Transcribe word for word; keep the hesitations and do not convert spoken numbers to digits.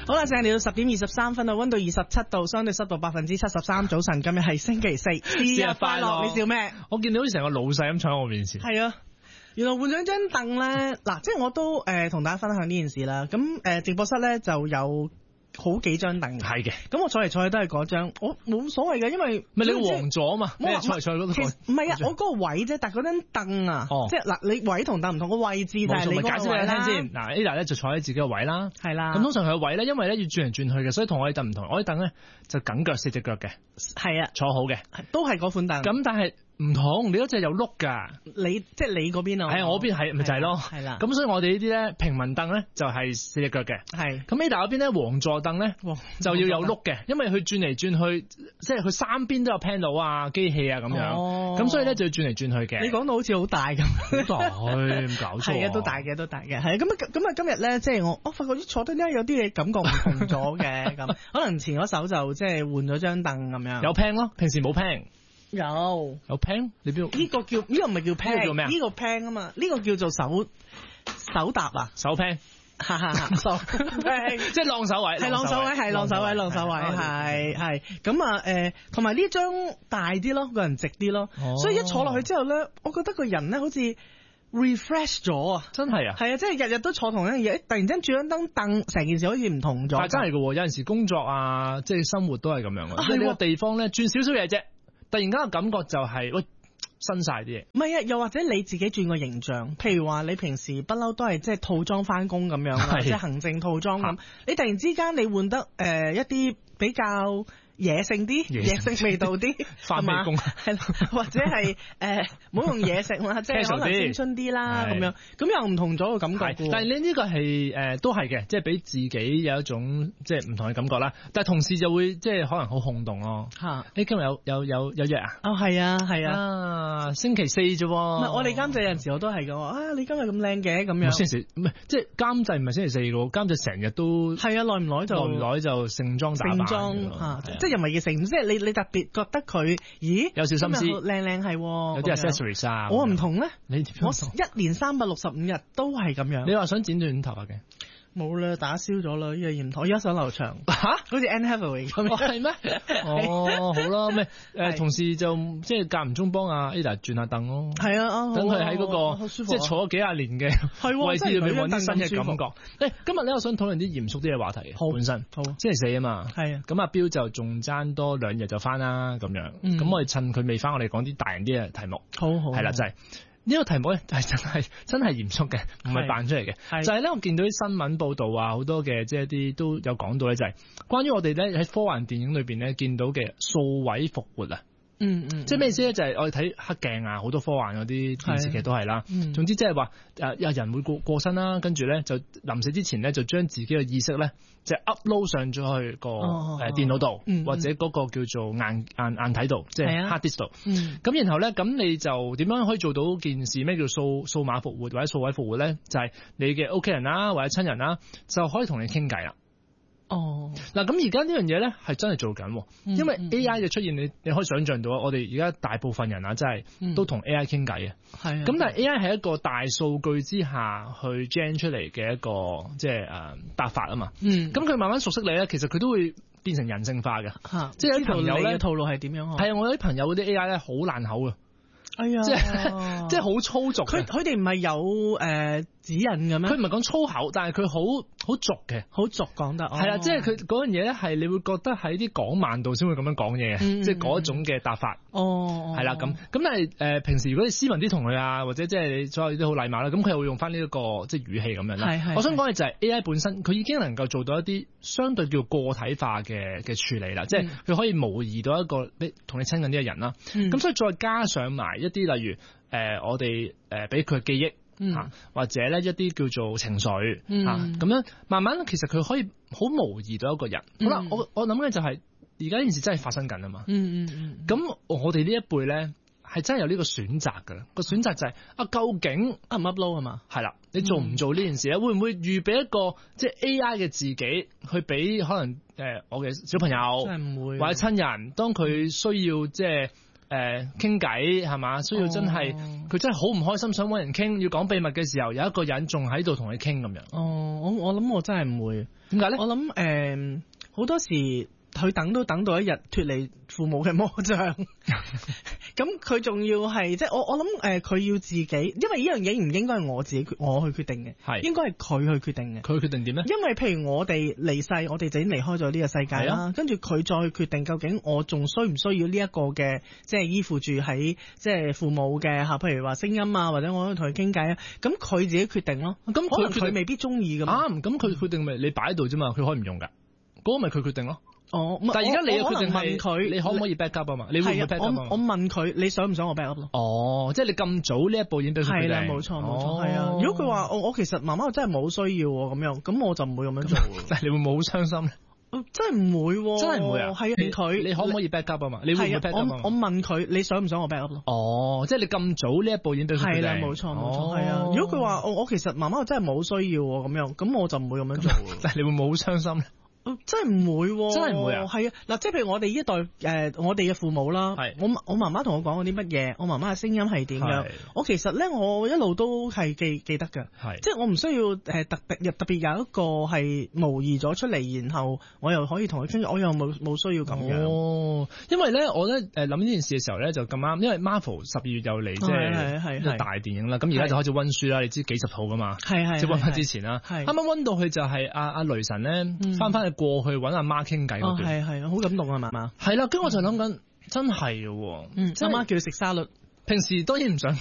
好啦，正嚟到十點二十三分啦，溫度二十七度，相對濕度百分之七十三。早晨，今日係星期四，節日快樂！你笑咩？ 我見到好似成個老細咁坐喺我面前。 係啊。原來換咗張凳咧，嗱，即係我都誒同、呃、大家分享呢件事啦。咁誒、呃、直播室咧就有好幾張凳， 係嘅。 咁我坐嚟坐去都係嗰張，我冇所謂嘅，因為咪你個王座啊嘛，你坐嚟坐去嗰度。 唔係啊，我嗰個位啫，但係嗰張凳啊，哦、即係嗱，你位同凳唔同個位置，但係你解釋俾你聽先。嗱 ，Ada 咧就坐喺自己個位啦，係啦。咁通常佢個位咧，因為咧要轉嚟轉去嘅，所以同我哋凳唔同。我啲凳咧就梗腳四隻腳嘅，係啊，坐好嘅，都係嗰款凳。咁但係。唔同，你嗰隻有碌㗎，你即係你嗰邊啊？係啊，我邊係咪就係咯？係啦。咁所以我哋呢啲咧平民凳咧就係四隻腳嘅。係。咁 Ada 嗰邊咧王座凳咧就要有碌嘅，因為佢轉嚟轉去，即係佢三邊都有 panel 啊、機器啊咁樣。哦。咁所以咧就要轉嚟轉去嘅。你講到好似好大咁。好大，唔搞錯。係啊，都大嘅，都大嘅。係啊，咁啊咁啊，今日咧即係我我發覺坐得咧有啲嘢感覺唔同咗嘅咁，可能前嗰手就即係換咗張凳咁樣。有 pan 咯，平時冇 pan。有有 pan， 你邊度？呢個叫呢、這個唔係叫 pan， 呢個叫咩啊？呢個 pan 啊嘛，呢、這個叫做手手搭啊，手 pan， 哈哈哈，手 pan， 即係晾手位，係晾手位，係晾手位，晾手位，係係咁啊誒，同埋呢張大啲咯，個人直啲咯，哦、所以一坐落去之後咧，我覺得個人咧好似 refresh 咗啊，真係啊，係啊，即係日日都坐同一樣嘢，突然間轉張凳，成件事好似唔同咗。但係真係嘅，有陣時工作啊，即係生活都係咁樣嘅，即係呢個地方咧轉少少嘢啫。突然間嘅感覺就係、是、喂新晒啲嘢，唔係啊，又或者你自己轉個形象，譬如話你平時不嬲都係即係套裝翻工咁樣，即係行政套裝咁，你突然之間你換得誒、呃、一啲比較野性啲、野性味道啲，翻美工係啦，或者係誒冇用嘢食啦，即係可能青春啲啦咁樣，咁又唔同咗個感覺。但係你呢個係誒、呃、都係嘅，即係俾自己有一種即係唔同嘅感覺啦。但係同事就會即係可能好轟動咯。嚇！誒今日有有有有約啊？哦係啊係啊，啊星期四啫喎。唔係我哋監製有陣時我都係嘅喎。啊你今日咁靚嘅咁樣。星期四唔係即係監製唔係星期四嘅喎，監製成日都係啊，耐唔耐就耐唔耐就盛裝打扮。盛裝嚇，即係又唔係嘅盛，即係你你特別覺得佢，咦有小心思，靚靚係，有啲 accessories 啊。我唔同咧，你我一年三百六十五日都係咁樣。你話想剪短頭髮嘅？冇啦，打消咗啦，呢個嫌頭，我而家想留長。吓，好似 Anne Hathaway 咁樣。係咩？哦，好啦，咩誒，同事就即係間唔中幫阿 Ada 轉下凳咯。係啊，等佢喺嗰個即係坐咗幾廿年嘅位置入面揾啲新嘅感覺。誒，今日咧我想討論啲嚴肅啲嘅話題。好，本身好星期四啊嘛。係啊。咁阿標就仲爭多兩日就翻啦，咁樣。咁我哋趁佢未翻，我哋講啲大人啲嘅題目。好好。係啦，就係。呢個題目咧係真係真係嚴肅嘅，唔係扮出嚟嘅。就係咧，我見到啲新聞報道啊，好多嘅即係一啲都有講到咧，就係關於我哋咧喺科幻電影裏邊咧見到嘅數位復活啊。嗯嗯，即係咩意思咧？就係、是、我哋睇黑鏡啊，好多科幻嗰啲電視劇都係啦。嗯、總之即係話誒，有人會過過身啦，跟住咧就臨死之前咧就將自己嘅意識咧就 upload 上咗去個誒電腦度，哦嗯、或者嗰個叫做硬硬硬體度，即係 hard disk 度。咁、嗯、然後咧，咁你就點樣可以做到件事？咩叫數數碼復活或者數位復活咧？就係、是、你嘅屋企人啦，或者親人啦，就可以同你傾偈啦。哦，嗱咁而家呢樣嘢咧係真係做緊，因為 A I 嘅出現，你你可以想象到啊，我哋而家大部分人啊，真係都同 A I 傾偈嘅，係。咁但係 A I 係一個大數據之下去 gen 出嚟嘅一個即係誒答法啊嘛，嗯，咁佢慢慢熟悉你咧，其實佢都會變成人性化嘅，吓，即係有啲朋友咧套路係點樣？係啊，我有啲朋友嗰啲 A I 咧好爛口啊。哎呀，即係即係好粗俗。佢佢哋唔係有誒、呃、指引嘅咩？佢唔係講粗口，但係佢好好俗嘅，好俗講得。係啊，即係佢嗰樣嘢咧，係你會覺得喺啲港漫度先會咁樣講嘢嘅，嗯、即係嗰種嘅答法。哦，係啦，咁咁但係誒、呃、平時如果你斯文啲同佢啊，或者即係你所有啲好禮貌啦，咁佢又會用翻呢一個即係語氣咁樣啦。係係。我想講嘅就係 A I 本身，佢已經能夠做到一啲相對叫個體化嘅嘅處理啦，嗯、即係佢可以模擬到一個你同你親近啲嘅人啦。咁、嗯、所以再加上埋一啲例如誒、呃、我哋誒俾佢嘅記憶。嗯、或者咧一啲叫做情緒嚇，咁、嗯啊、樣慢慢其實佢可以好模擬到一個人。嗯、好啦，我我諗嘅就係而家呢件事真係發生緊啊嘛。嗯嗯嗯。咁我哋呢一輩咧係真係有呢個選擇㗎。個選擇就係、是、啊，究竟 up 唔 upload 係嘛？係啦，你做唔做呢件事咧？嗯、會唔會預備一個即係 A I 嘅自己去俾可能誒、呃、我嘅小朋友，真係唔會或者親人，當佢需要即係。 誒傾偈係嘛，需要真係佢、哦、真係好唔開心，想揾人傾，要講秘密嘅時候，有一個人仲喺度同你傾咁樣。 哦，我我諗我真係唔會。 點解咧？ 我諗誒好多時。佢等都等到一日脫離父母嘅魔掌，咁佢仲要係即係我我諗誒，佢、呃、要自己，因為呢樣嘢唔應該係我自己我去決定嘅，係應該係佢去決定嘅。 佢決定點咧？因為譬如我哋離世，我哋就已經離開咗呢個世界啦，啊、跟住佢再去決定究竟我仲需唔需要呢一個嘅即係依附住喺即係父母嘅吓，譬如話聲音啊，或者我可以同佢傾偈啊，咁佢自己決定咯。咁可能佢未必中意噶嘛。啱， 咁佢決定咪你擺喺度啫嘛，佢可以唔用噶，嗰、嗰個咪佢決定咯。 哦， 但係而家你嘅決定問佢， 你可唔可以 back up 啊嘛？你會唔會 back up 啊？ 我我問佢，你想唔想我 back up 咯？ 哦，即係你咁早呢一步已經俾佢決定。係啦，冇錯冇錯，係啊。 如果佢話我我其實媽媽真係冇需要咁樣，咁我就唔會咁樣做。 但係你會唔會好傷心咧？ 真係唔會， 真係唔會啊！ 係啊，佢你可唔可以 back up 啊嘛？你會唔會 back up 啊？ 我我問佢，你想唔想我 back up 咯？ 哦，即係你咁早呢一步已經俾佢決定。係啦， 冇錯冇錯，係啊。如果佢話我我其實媽媽真係冇需要咁樣，咁我就唔會咁樣做。 但係你會唔會好傷心咧？ 真係唔會， 真係唔會啊！ 係啊，嗱，即係譬如我哋呢一代誒、呃，我哋嘅父母啦，係我我媽媽同我講過啲乜嘢，我媽媽嘅聲音係點樣，我其實咧我一路都係記記得㗎，係即係我唔需要誒特特特別有一個係模擬咗出嚟，然後我又可以同佢傾，我又冇冇需要咁樣。哦， 因為咧，我咧誒諗呢件事嘅時候咧就咁啱，因為 Marvel 十二月又嚟，即係係大電影啦，咁而家就開始溫書啦，你知幾十套噶嘛，係係即係溫翻之前啦，啱啱溫到去就係阿阿雷神咧翻翻去。過去揾阿媽傾偈嗰段， 係係好感動啊嘛， 係啦，跟住我就諗緊，真係嘅， 嗯，阿媽叫佢食沙律， 平時當然唔想。